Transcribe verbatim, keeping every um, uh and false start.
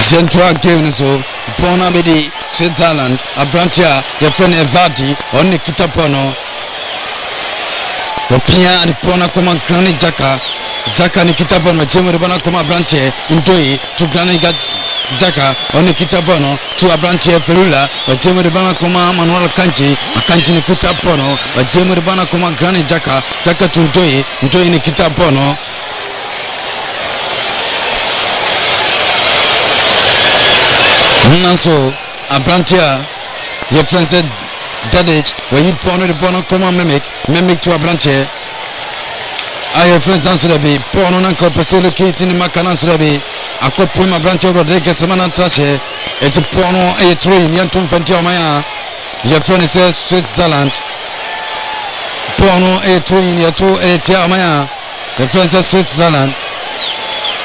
Central game so Pona Bedi Switzerland Abrantia your friend Evati on the Kitapono Opia and Pona Command Granny Jaka Zaka ni Kitapono Jemmer Bana Koma Branche Intoi to Granny Zaka on the Kitapono to a Branche Ferula or Jemmer Bana Koma Manuel Kanchi a Kanchi ni Kitapono or Jemmer Bana Koma Granny Jaka Jaka to Intoi Intoi ni Kitapono Nanso Abrantia your friend said Dadich where you pono the bono come mimic mimic to Abrantia I your friend answer be pono nanko pesolo kit in Macanas Rabi a couple my Brantia Rodriguez Semana Trashe et pono a train Yantum Fantia Maya your friend says Switzerland pono a train your two a Maya your friend says Switzerland